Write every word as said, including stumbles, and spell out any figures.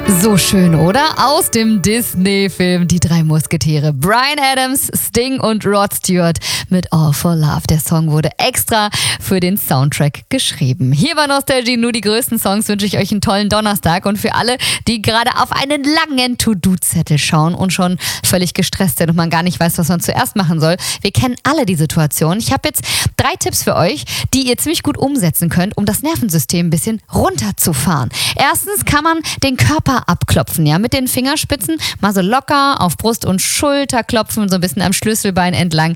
So schön, oder? Aus dem Disney-Film Die drei Musketiere. Bryan Adams, Sting und Rod Stewart mit All for Love. Der Song wurde extra für den Soundtrack geschrieben. Hier bei Nostalgie nur die größten Songs, wünsche ich euch einen tollen Donnerstag. Und für alle, die gerade auf einen langen To-Do-Zettel schauen und schon völlig gestresst sind und man gar nicht weiß, was man zuerst machen soll. Wir kennen alle die Situation. Ich habe jetzt drei Tipps für euch, die ihr ziemlich gut umsetzen könnt, um das Nervensystem ein bisschen runterzufahren. Erstens kann man den Körper abklopfen, ja, mit den Fingerspitzen mal so locker auf Brust und Schulter klopfen, so ein bisschen am Schlüsselbein entlang.